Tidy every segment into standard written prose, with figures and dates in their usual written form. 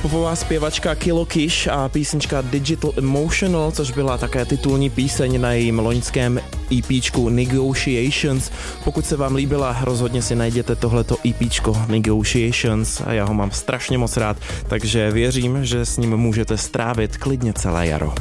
popová zpěvačka Kilo Kish a písnička Digital Emotional, což byla také titulní píseň na jejím loňském EPčku Negotiations. Pokud se vám líbila, rozhodně si najděte tohleto EPčko Negotiations a já ho mám strašně moc rád, takže věřím, že s ním můžete strávit klidně celé jaro.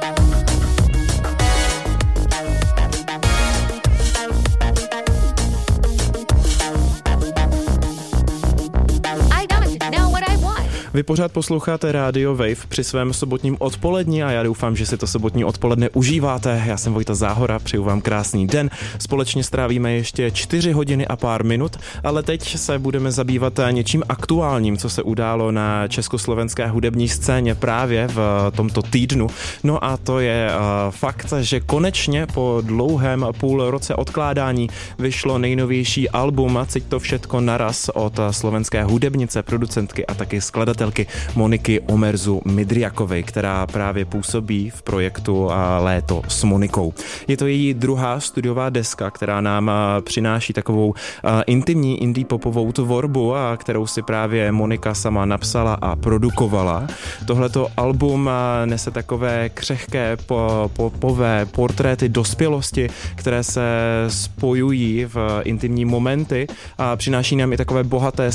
Vy pořád posloucháte Radio Wave při svém sobotním odpoledni a já doufám, že si to sobotní odpoledne užíváte. Já jsem Vojta Záhora, přeju vám krásný den. Společně strávíme ještě 4 hodiny a pár minut, ale teď se budeme zabývat něčím aktuálním, co se událo na československé hudební scéně právě v tomto týdnu. No a to je fakt, že konečně po dlouhém půl roce odkládání vyšlo nejnovější album Cít to všetko naraz od slovenské hudebnice, producentky a taky skladatelky Moniky Omerzu Midriakové, která právě působí v projektu Léto s Monikou. Je to její druhá studiová deska, která nám přináší takovou intimní indie popovou tvorbu, kterou si právě Monika sama napsala a produkovala. Tohleto album nese takové křehké popové portréty dospělosti, které se spojují v intimní momenty a přináší nám i takové bohaté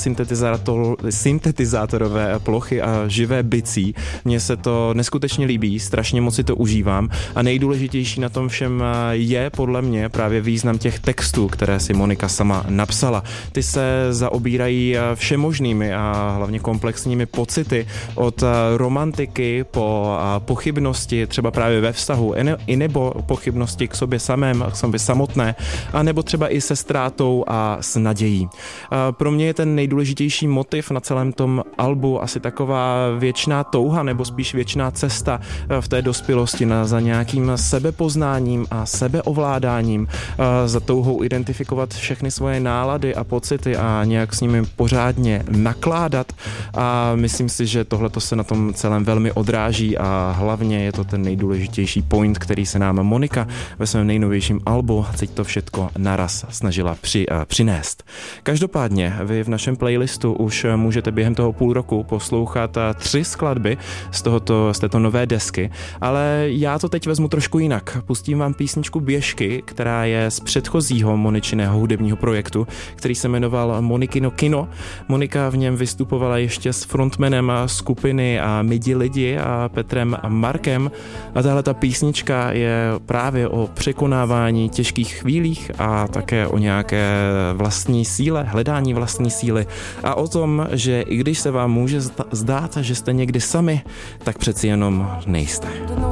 syntetizátorové plochy a živé bicí. Mně se to neskutečně líbí, strašně moc si to užívám a nejdůležitější na tom všem je podle mě právě význam těch textů, které si Monika sama napsala. Ty se zaobírají všemožnými a hlavně komplexními pocity od romantiky po pochybnosti třeba právě ve vztahu i nebo pochybnosti k sobě samém, k sobě samotné a nebo třeba i se ztrátou a s nadějí. Pro mě je ten nejdůležitější motiv na celém tom albu asi taková věčná touha nebo spíš věčná cesta v té dospělosti za nějakým sebepoznáním a sebeovládáním, za touhou identifikovat všechny svoje nálady a pocity a nějak s nimi pořádně nakládat a myslím si, že tohleto se na tom celém velmi odráží a hlavně je to ten nejdůležitější point, který se nám Monika ve svém nejnovějším albu Cít to všetko naraz snažila přinést. Každopádně vy v našem playlistu už můžete během toho půl roku poslouchat 3 skladby z této nové desky, ale já to teď vezmu trošku jinak. Pustím vám písničku Běžky, která je z předchozího Moničiného hudebního projektu, který se jmenoval Monikino kino. Monika v něm vystupovala ještě s frontmanem skupiny a Midi lidi a Petrem Markem a tahle ta písnička je právě o překonávání těžkých chvílích a také o nějaké vlastní síle, hledání vlastní síly a o tom, že i když se vám může zdát, že jste někdy sami, tak přeci jenom nejste.